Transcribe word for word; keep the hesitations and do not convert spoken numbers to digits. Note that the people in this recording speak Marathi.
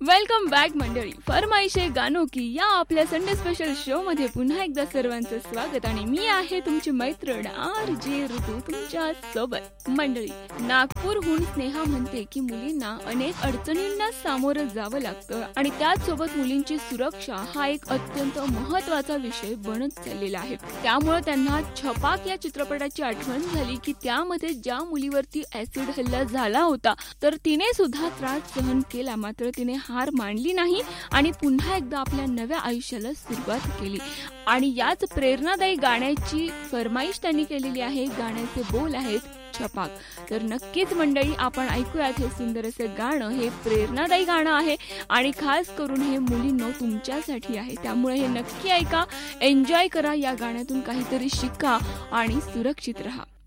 वेलकम बॅक मंडळी. फरमाईशे गानो की या आपल्या संडे स्पेशल शो मध्ये पुन्हा एकदा सर्वांचं स्वागत. आणि मी आहे तुमची मैत्रीण आर जे ऋतू तुमच्या सोबत. मंडळी, नागपूरहून स्नेहा म्हणते की मुलींना अनेक अडचणींना सामोरं जावं लागतं आणि त्याचसोबत मुलींची सुरक्षा हा एक अत्यंत महत्वाचा विषय बनत चाललेला आहे. त्यामुळे त्यांना छपाक या चित्रपटाची आठवण झाली की त्यामध्ये ज्या मुलीवरती ऍसिड हल्ला झाला होता तर तिने सुद्धा त्रास सहन केला, मात्र तिने हार मानली नाही आणि पुन्हा एकदा आपल्या नव्या आयुष्याला सुरुवात केली. आणि याच प्रेरणादायी गाण्याची फरमाईश त्यांनी केलेली आहे. गाण्याचे बोल आहेत छपाक. तर नक्कीच मंडळी, आपण ऐकूयात हे सुंदर असं गाणं. हे प्रेरणादायी गाणं आहे आणि खास करून हे मुलींनो तुमच्यासाठी आहे. त्यामुळे हे नक्की ऐका, एन्जॉय करा. या गाण्यातून काहीतरी शिका आणि सुरक्षित राहा.